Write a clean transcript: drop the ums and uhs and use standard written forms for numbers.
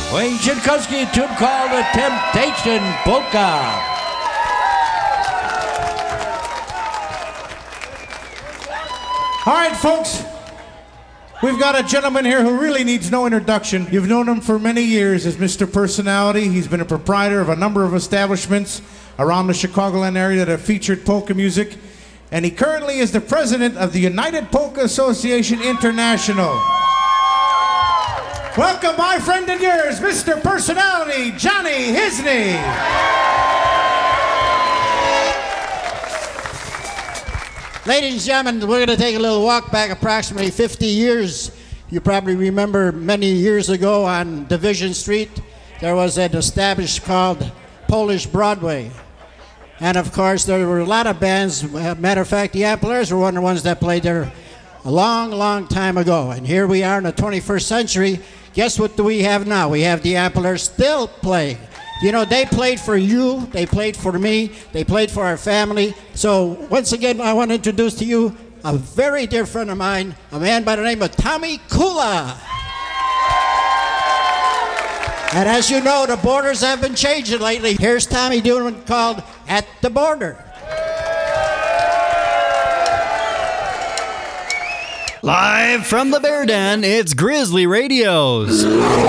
Wayne Shinkowski, a tune called The Temptation Polka. All right, folks. We've got a gentleman here who really needs no introduction. You've known him for many years as Mr. Personality. He's been a proprietor of a number of establishments around the Chicagoland area that have featured polka music. And he currently is the president of the United Polka Association International. Welcome, my friend and yours, Mr. Personality, Johnny Hisney. Ladies and gentlemen, we're going to take a little walk back approximately 50 years. You probably remember many years ago on Division Street, there was an establishment called Polish Broadway. And of course, there were a lot of bands. Matter of fact, the Ampliers were one of the ones that played there a long, long time ago. And here we are in the 21st century. Guess what do we have now? We have the Ampliers still playing. You know, they played for you, they played for me, they played for our family. So once again, I want to introduce to you a very dear friend of mine, a man by the name of Tommy Kula. And as you know, the borders have been changing lately. Here's Tommy doing one called At the Border. Live from the Bear Den, it's Grizzly Radios.